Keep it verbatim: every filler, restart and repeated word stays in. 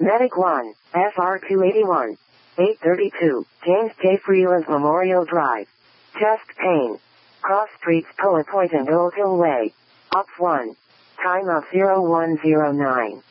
Medic one, F R two eighty-one. eight thirty-two, James J. Freeland Memorial Drive. Chest pain. Cross streets Poa Point and Old Hill Way. Op one. Time of zero one zero nine.